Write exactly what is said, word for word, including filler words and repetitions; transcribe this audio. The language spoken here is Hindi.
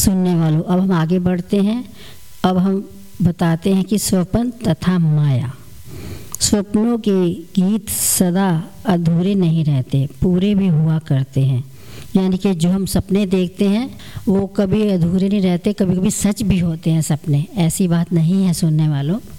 सुनने वालों, अब हम आगे बढ़ते हैं। अब हम बताते हैं कि स्वप्न तथा माया। स्वप्नों के गीत सदा अधूरे नहीं रहते, पूरे भी हुआ करते हैं। यानी कि जो हम सपने देखते हैं वो कभी अधूरे नहीं रहते, कभी कभी सच भी होते हैं सपने। ऐसी बात नहीं है सुनने वालों।